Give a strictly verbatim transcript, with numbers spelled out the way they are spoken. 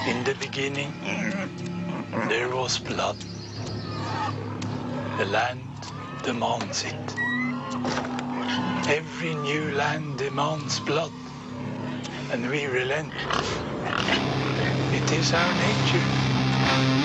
In the beginning, there was blood. The land demands it. Every new land demands blood, and we relent. It is our nature.